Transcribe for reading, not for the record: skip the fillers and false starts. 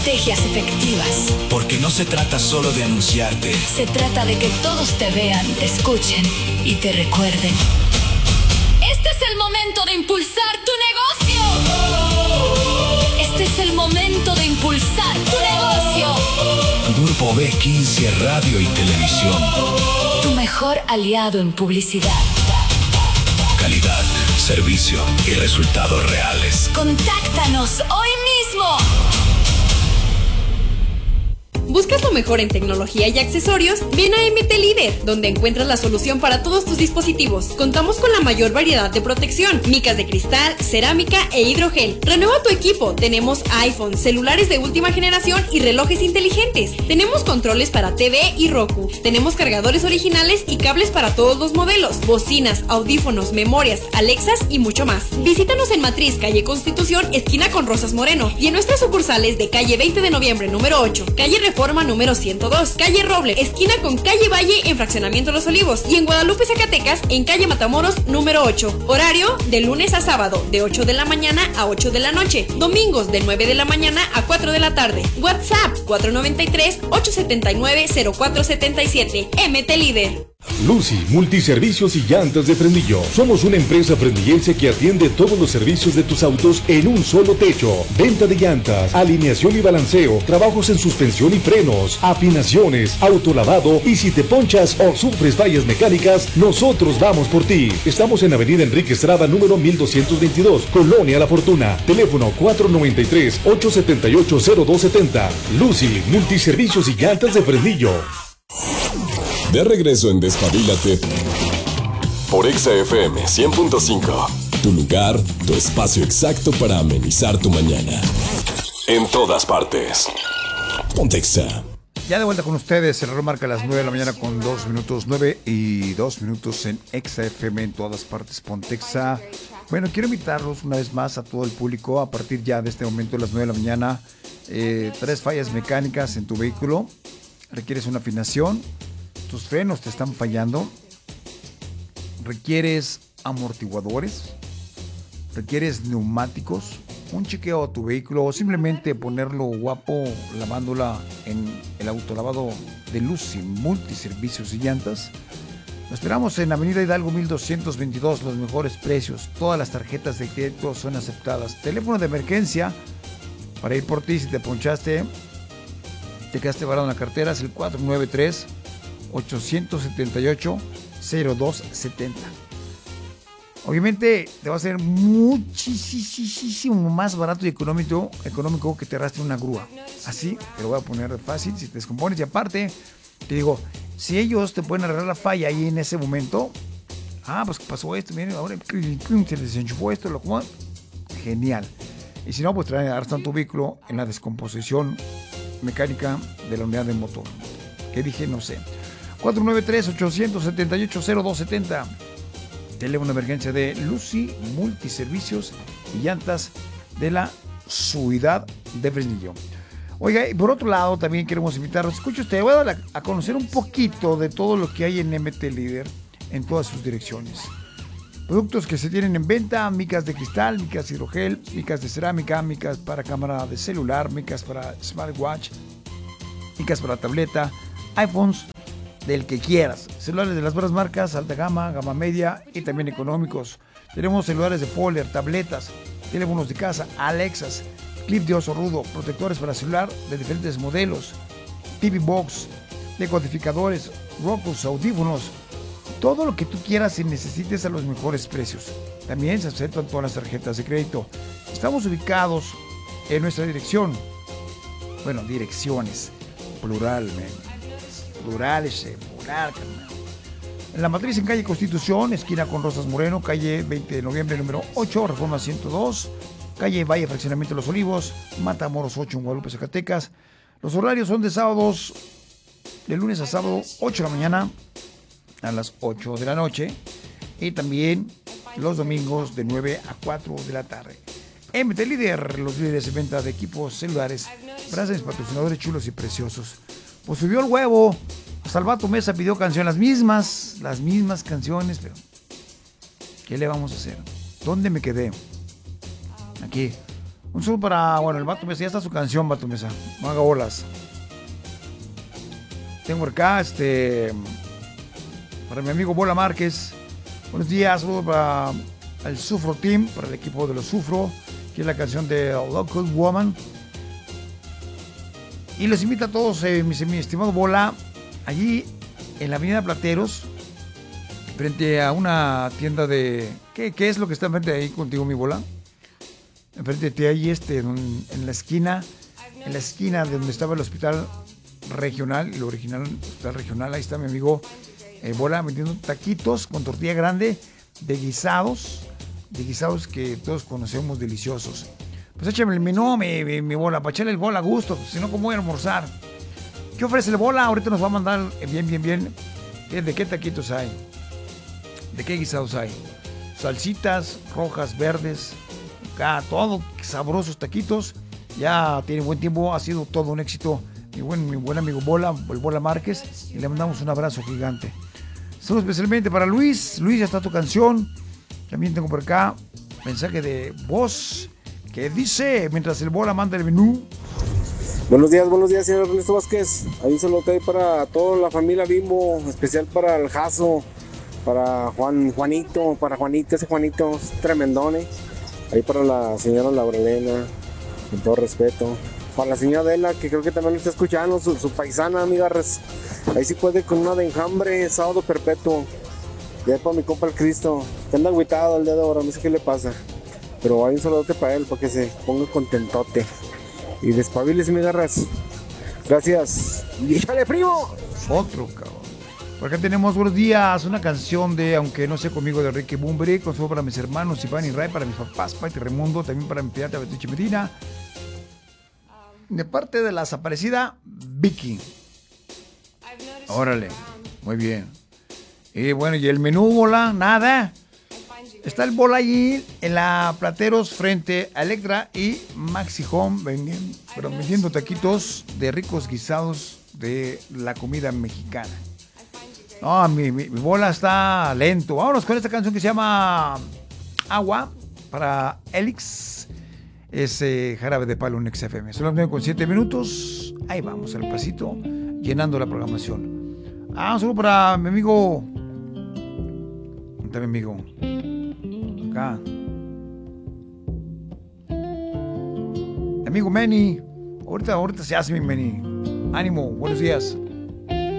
Estrategias efectivas. Porque no se trata solo de anunciarte. Se trata de que todos te vean, te escuchen y te recuerden. Este es el momento de impulsar tu negocio. Este es el momento de impulsar tu negocio. Grupo B15 Radio y Televisión. Tu mejor aliado en publicidad. Calidad, servicio y resultados reales. Contáctanos hoy mismo. ¿Buscas lo mejor en tecnología y accesorios? Ven a MT Líder, donde encuentras la solución para todos tus dispositivos. Contamos con la mayor variedad de protección, micas de cristal, cerámica e hidrogel. Renueva tu equipo. Tenemos iPhone, celulares de última generación y relojes inteligentes. Tenemos controles para TV y Roku. Tenemos cargadores originales y cables para todos los modelos, bocinas, audífonos, memorias, Alexas y mucho más. Visítanos en Matriz, calle Constitución, esquina con Rosas Moreno, y en nuestras sucursales de calle 20 de noviembre número 8, calle Reforma número 102, calle Roble, esquina con calle Valle en Fraccionamiento Los Olivos, y en Guadalupe, Zacatecas, en calle Matamoros número 8. Horario de lunes a sábado, de 8 de la mañana a 8 de la noche. Domingos de 9 de la mañana a 4 de la tarde. WhatsApp 493-879-0477. MT Líder. Lucy, multiservicios y llantas de Fresnillo. Somos una empresa fresnillense que atiende todos los servicios de tus autos en un solo techo. Venta de llantas, alineación y balanceo, trabajos en suspensión y frenos, afinaciones, autolavado, y si te ponchas o sufres fallas mecánicas, nosotros vamos por ti. Estamos en Avenida Enrique Estrada, número 1222, Colonia La Fortuna. Teléfono 493-878-0270. Lucy, multiservicios y llantas de Fresnillo. De regreso en Despabilate por Exa FM 100.5. Tu lugar, tu espacio exacto para amenizar tu mañana. En todas partes. Ponte Exa. Ya de vuelta con ustedes, el reloj marca las 9 de la mañana con 2 minutos, 9 y 2 minutos en Exa FM en todas partes, Ponte Exa. Bueno, quiero invitarlos una vez más a todo el público a partir ya de este momento de las 9 de la mañana. 3 fallas mecánicas en tu vehículo. Requieres una afinación. Tus frenos te están fallando, requieres amortiguadores, requieres neumáticos, un chequeo a tu vehículo o simplemente ponerlo guapo lavándola en el autolavado de Lucy Multiservicios y Llantas. Lo esperamos en Avenida Hidalgo 1222, los mejores precios, todas las tarjetas de crédito son aceptadas. Teléfono de emergencia para ir por ti si te ponchaste, te quedaste varado en la cartera, es el 493-878-0270. Obviamente te va a ser muchísimo más barato y económico que te arrastre una grúa. Así te lo voy a poner fácil si te descompones. Y aparte, te digo, si ellos te pueden arreglar la falla ahí en ese momento, pues pasó esto, miren, ahora se desenchufó esto, lo como genial. Y si no, pues arrastran tu vehículo en la descomposición mecánica de la unidad de motor. ¿Qué dije? No sé. 493-878-0270. Teléfono de emergencia de Lucy Multiservicios y Llantas de la Ciudad de Fresnillo. Oiga, y por otro lado también queremos invitarlos. Escuche usted, voy a dar a conocer un poquito de todo lo que hay en MT Líder en todas sus direcciones. Productos que se tienen en venta: micas de cristal, micas de hidrogel, micas de cerámica, micas para cámara de celular, micas para smartwatch, micas para tableta, iPhones del que quieras, celulares de las buenas marcas, alta gama, gama media y también económicos. Tenemos celulares de Polar, tabletas, teléfonos de casa, Alexas, clip de oso rudo, protectores para celular de diferentes modelos, TV Box, decodificadores, Roku, audífonos, todo lo que tú quieras y necesites a los mejores precios. También se aceptan todas las tarjetas de crédito. Estamos ubicados en nuestra dirección, direcciones, plural, plurales, en la Matriz, en calle Constitución, esquina con Rosas Moreno, calle 20 de noviembre número 8, Reforma 102, calle Valle, Fraccionamiento Los Olivos, Matamoros 8 en Guadalupe, Zacatecas. Los horarios son de lunes a sábado, 8 de la mañana a las 8 de la noche, y también los domingos de 9 a 4 de la tarde. MT Líder, los líderes en venta de equipos celulares, grandes patrocinadores chulos y preciosos. Pues subió el huevo, Salvato Mesa pidió canciones, las mismas canciones, pero ¿qué le vamos a hacer? ¿Dónde me quedé? Aquí, Un saludo para, bueno, el Vato Mesa. Ya está su canción, Vato Mesa. No haga bolas. Tengo acá, para mi amigo Bola Márquez. Buenos días, saludo para el Sufro Team, para el equipo de los Sufro, que es la canción de Local Woman. Y los invito a todos, mi estimado Bola, allí en la avenida Plateros, frente a una tienda de... ¿Qué es lo que está enfrente de ahí contigo, mi Bola? Enfrente de ti, ahí en la esquina de donde estaba el hospital regional, el original hospital regional, ahí está mi amigo Bola vendiendo taquitos con tortilla grande de guisados que todos conocemos, deliciosos. Pues échame el menú, mi Bola, para echarle el Bola a gusto, si no, ¿cómo voy a almorzar? ¿Qué ofrece el Bola? Ahorita nos va a mandar bien. ¿De qué taquitos hay? ¿De qué guisados hay? Salsitas rojas, verdes, acá, todo sabrosos taquitos. Ya tiene buen tiempo, ha sido todo un éxito. Mi buen amigo Bola, el Bola Márquez, y le mandamos un abrazo gigante. Saludos especialmente para Luis. Luis, ya está tu canción. También tengo por acá mensaje de voz que dice, mientras el Bola manda el menú. Buenos días, señor Ernesto Vázquez. Ahí un saludo ahí para toda la familia Bimbo, especial para el Jaso, para Juanito, ese Juanito es tremendone. Ahí para la señora Laurelena, con todo respeto. Para la señora Adela, que creo que también lo está escuchando, su paisana, amiga. Ahí sí puede con una de enjambre, sábado perpetuo. Y ahí para mi compa el Cristo, que anda agüitado el día de ahora, no sé qué le pasa. Pero hay un saludote para él, para que se ponga contentote. Y despabiles, mi garras. Gracias. Y échale, primo. Otro, cabrón. Por acá tenemos buenos días. Una canción de Aunque no sé conmigo de Ricky Bumbre. Consuelo para mis hermanos Iván y Ray, para mis papás, Paiti Raimundo, también para mi pirata Betuche Medina. De parte de la desaparecida Vicky. Órale, muy bien. Y bueno, y el menú, Bola, nada. Está el Bola allí en la Plateros frente a Electra y Maxi Home vendiendo taquitos de ricos guisados de la comida mexicana. No, mi Bola está lento. Vámonos con esta canción que se llama Agua para Elix. Ese jarabe de palo en XFM. Son las 9:07 minutos. Ahí vamos al pasito, llenando la programación. Un saludo para mi amigo. ¿Dónde está mi amigo? Acá. Amigo Manny. Ahorita se hace mi Manny. Ánimo, buenos días.